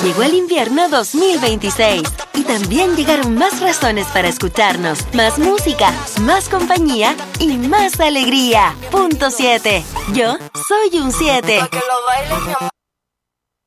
Llegó el invierno 2026 y también llegaron más razones para escucharnos, más música, más compañía y más alegría. Punto 7. Yo soy un 7. Pa' que lo bailes, mi amor.